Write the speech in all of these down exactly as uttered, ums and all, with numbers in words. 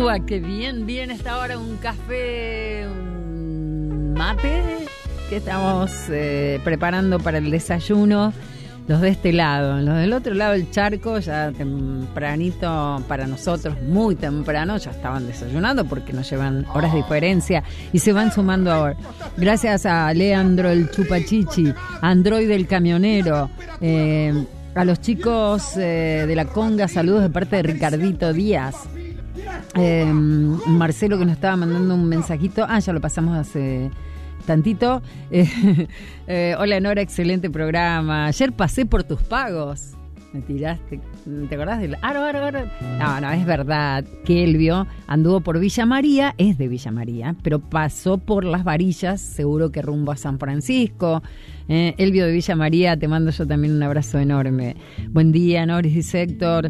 Uva, qué bien, bien está ahora un café, un mate que estamos eh, preparando para el desayuno. Los de este lado, los del otro lado del charco, ya tempranito para nosotros, muy temprano, ya estaban desayunando porque nos llevan horas de diferencia y se van sumando ahora. Gracias a Leandro el Chupachichi, a Android el camionero, eh, a los chicos eh, de la Conga, saludos de parte de Ricardito Díaz. Eh, Marcelo que nos estaba mandando un mensajito, ah, ya lo pasamos hace tantito. Eh, eh, hola Nora, excelente programa. Ayer pasé por tus pagos. Me tiraste, ¿te acordás del aro, aro, aro? No, no, es verdad que Elvio anduvo por Villa María, es de Villa María, pero pasó por Las Varillas, seguro que rumbo a San Francisco. Eh, Elvio de Villa María, te mando yo también un abrazo enorme. Buen día, Noris, dice Héctor.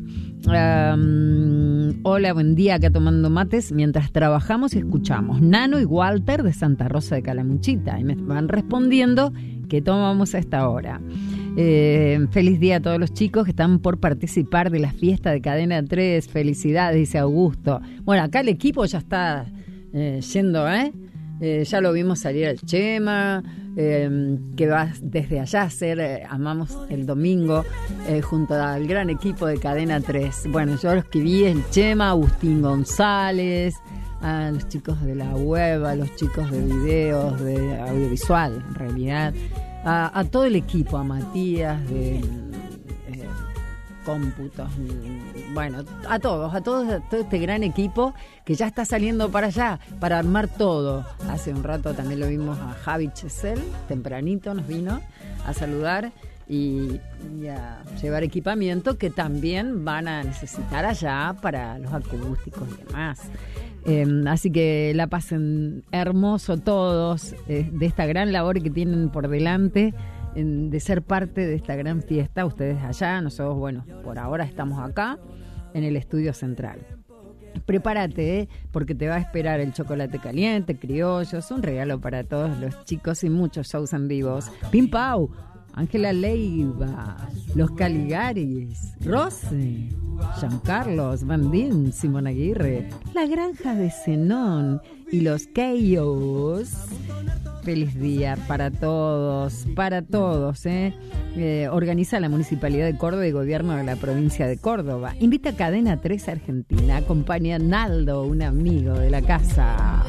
Um, hola, buen día, acá tomando mates mientras trabajamos y escuchamos. Nano y Walter de Santa Rosa de Calamuchita. Y me van respondiendo que tomamos a esta hora. Eh, feliz día a todos los chicos que están por participar de la fiesta de Cadena tres. Felicidades, dice Augusto. Bueno, acá el equipo ya está eh, yendo, ¿eh? Eh, ya lo vimos salir al Chema, eh, que va desde allá a hacer eh, Amamos el domingo, eh, junto al gran equipo de Cadena tres. Bueno, yo los que vi, el Chema, Agustín González, a los chicos de la web, a los chicos de videos, de audiovisual, en realidad, a, a todo el equipo, a Matías de eh, cómputos, bueno, a todos, a todos, a todo este gran equipo que ya está saliendo para allá, para armar todo. Hace un rato también lo vimos a Javi Chesel, tempranito nos vino a saludar y, y a llevar equipamiento que también van a necesitar allá para los acústicos y demás. Eh, así que la pasen hermoso todos eh, de esta gran labor que tienen por delante, en, de ser parte de esta gran fiesta. Ustedes allá, nosotros, bueno, por ahora estamos acá en el estudio central. Prepárate, ¿eh? Porque te va a esperar el chocolate caliente, criollos, un regalo para todos los chicos y muchos shows en vivos. Pim Pau, Ángela Leiva, los Caligaris, Rose, Giancarlos, Bandín, Simón Aguirre, la Granja de Zenón y los Chaos. Feliz día para todos, para todos, ¿eh? Eh, organiza la Municipalidad de Córdoba y Gobierno de la Provincia de Córdoba. Invita a Cadena tres Argentina, acompaña a Naldo, un amigo de la casa.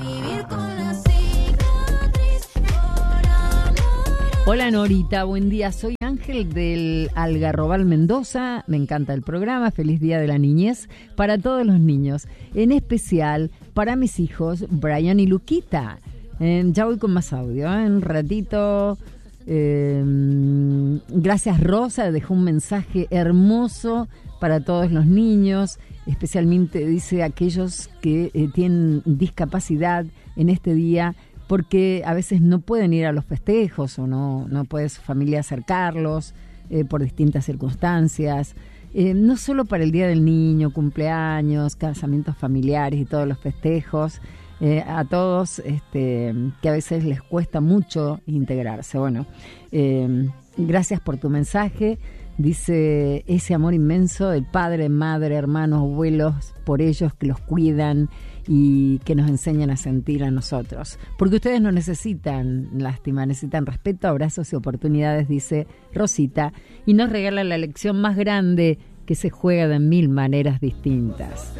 Hola Norita, buen día, soy Ángel del Algarrobal Mendoza, me encanta el programa, feliz día de la niñez para todos los niños, en especial para mis hijos Brian y Luquita. Eh, ya voy con más audio, ¿eh? En un ratito. Eh, gracias Rosa, dejó un mensaje hermoso para todos los niños, especialmente dice aquellos que eh, tienen discapacidad en este día, porque a veces no pueden ir a los festejos o no, no puede su familia acercarlos eh, por distintas circunstancias. Eh, no solo para el Día del Niño, cumpleaños, casamientos familiares y todos los festejos, eh, a todos este, que a veces les cuesta mucho integrarse. Bueno, eh, gracias por tu mensaje. Dice, ese amor inmenso del padre, madre, hermanos, abuelos, por ellos que los cuidan y que nos enseñan a sentir a nosotros. Porque ustedes no necesitan lástima, necesitan respeto, abrazos y oportunidades, dice Rosita, y nos regala la lección más grande que se juega de mil maneras distintas.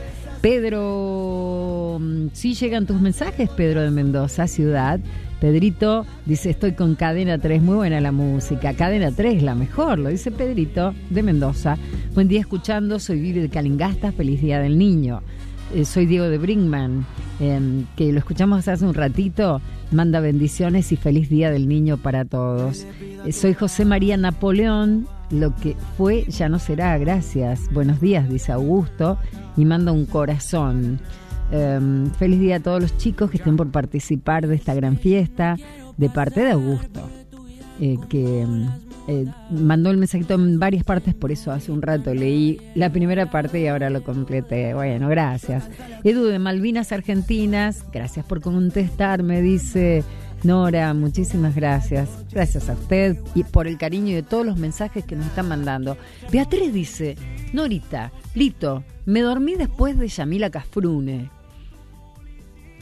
Pedro, sí llegan tus mensajes, Pedro de Mendoza, ciudad. Pedrito dice, estoy con Cadena tres, muy buena la música. Cadena tres, la mejor, lo dice Pedrito de Mendoza. Buen día escuchando, soy Vivi de Calingasta, feliz día del niño. Eh, soy Diego de Brinkman, eh, que lo escuchamos hace un ratito, manda bendiciones y feliz día del niño para todos. Eh, soy José María Napoleón, lo que fue ya no será, gracias. Buenos días, dice Augusto, y manda un corazón. Um, feliz día a todos los chicos que estén por participar de esta gran fiesta, de parte de Augusto, eh, que eh, mandó el mensajito en varias partes, por eso hace un rato leí la primera parte y ahora lo completé. Bueno, gracias. Edu de Malvinas Argentinas, gracias por contestarme, dice Nora, muchísimas gracias. Gracias a usted y por el cariño y de todos los mensajes que nos están mandando. Beatriz dice, Norita, Lito, me dormí después de Yamila Cafrune.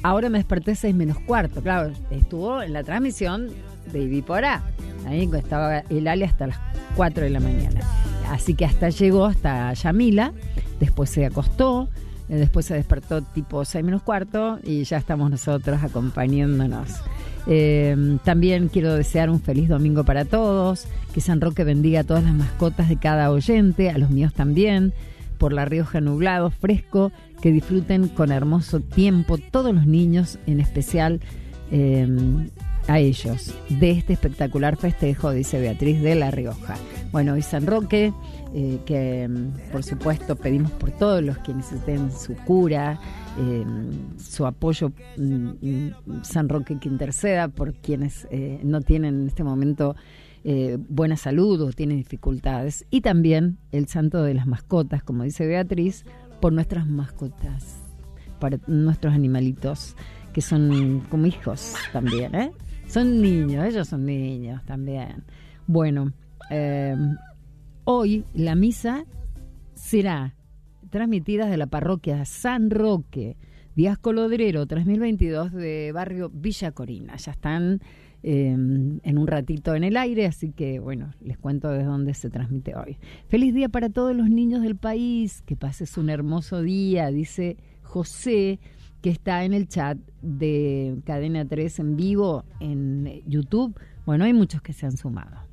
ahora me desperté seis menos cuarto. Claro, estuvo en la transmisión de Ibiporá. Ahí estaba el Ale hasta las cuatro de la mañana. Así que hasta llegó, hasta Yamila. Después se acostó. Después se despertó tipo seis menos cuarto. Y ya estamos nosotros acompañándonos. Eh, también quiero desear un feliz domingo para todos. Que San Roque bendiga a todas las mascotas de cada oyente. A los míos también. Por La Rioja nublado, fresco. Que disfruten con hermoso tiempo todos los niños, en especial eh, a ellos, de este espectacular festejo, dice Beatriz de La Rioja. Bueno, hoy San Roque, eh, que por supuesto pedimos por todos los que necesiten su cura, eh, su apoyo, mm, San Roque que interceda por quienes eh, no tienen en este momento eh, buena salud o tienen dificultades. Y también el santo de las mascotas, como dice Beatriz, por nuestras mascotas, para nuestros animalitos, que son como hijos también, ¿eh? Son niños, ellos son niños también. Bueno, eh, hoy la misa será transmitida de la parroquia San Roque, Díaz Colodrero, tres mil veintidós, de barrio Villa Corina. Ya están eh, en un ratito en el aire, así que bueno, les cuento desde dónde se transmite hoy. Feliz día para todos los niños del país, que pases un hermoso día, dice José, que está en el chat de Cadena tres en vivo en YouTube. Bueno, hay muchos que se han sumado.